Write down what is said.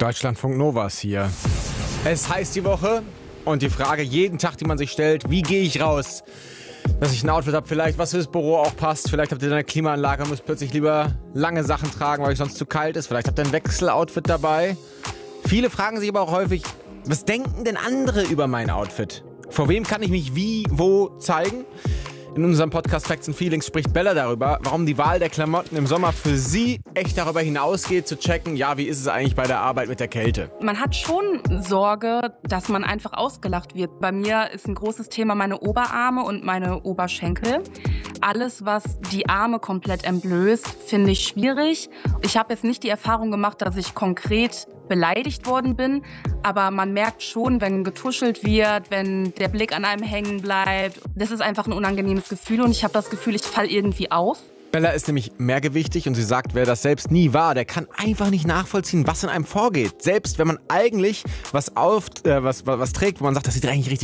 Deutschlandfunk Novas hier. Es heißt die Woche und die Frage jeden Tag, die man sich stellt, wie gehe ich raus? Dass ich ein Outfit habe, vielleicht was fürs Büro auch passt. Vielleicht habt ihr eine Klimaanlage und müsst plötzlich lieber lange Sachen tragen, weil euch sonst zu kalt ist. Vielleicht habt ihr ein Wechseloutfit dabei. Viele fragen sich aber auch häufig, was denken denn andere über mein Outfit? Vor wem kann ich mich wie, wo zeigen? In unserem Podcast Facts and Feelings spricht Bella darüber, warum die Wahl der Klamotten im Sommer für sie echt darüber hinausgeht, zu checken, ja, wie ist es eigentlich bei der Arbeit mit der Kälte? Man hat schon Sorge, dass man einfach ausgelacht wird. Bei mir ist ein großes Thema meine Oberarme und meine Oberschenkel. Alles, was die Arme komplett entblößt, finde ich schwierig. Ich habe jetzt nicht die Erfahrung gemacht, dass ich konkret beleidigt worden bin, aber man merkt schon, wenn getuschelt wird, wenn der Blick an einem hängen bleibt. Das ist einfach ein unangenehmes Gefühl und ich habe das Gefühl, ich falle irgendwie auf. Bella ist nämlich mehrgewichtig und sie sagt, wer das selbst nie war, der kann einfach nicht nachvollziehen, was in einem vorgeht. Selbst wenn man eigentlich was trägt, wo man sagt, das sieht eigentlich richtig